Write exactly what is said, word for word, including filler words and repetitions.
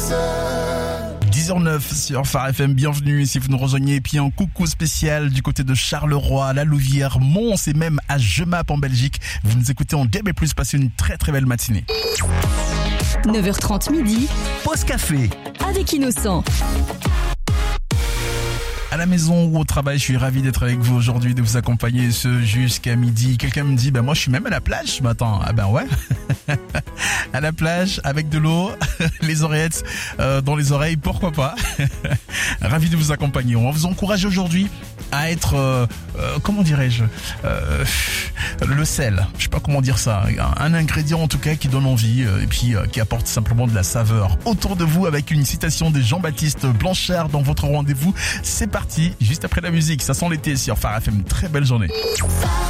dix heures neuf sur Phare F M, bienvenue si vous nous rejoignez. Et puis un coucou spécial du côté de Charleroi, La Louvière, Mons et même à Jemap en Belgique. Vous nous écoutez en D A B plus, passez une très très belle matinée. neuf heures trente midi, Pause café. avec Innocent. À la maison ou au travail, je suis ravi d'être avec vous aujourd'hui, de vous accompagner ce jusqu'à midi. Quelqu'un me dit, bah moi je suis même à la plage ce matin. Ah ben ouais, à la plage avec de l'eau, les oreillettes euh, dans les oreilles, pourquoi pas. Ravi de vous accompagner. On vous encourage aujourd'hui à être, euh, euh, comment dirais-je, euh, le sel. Je sais pas comment dire ça. Un ingrédient en tout cas qui donne envie euh, et puis euh, qui apporte simplement de la saveur. Autour de vous avec une citation de Jean-Baptiste Blanchard dans votre rendez-vous. C'est parti, juste après la musique. Ça sent l'été sur Phare F M. Très belle journée.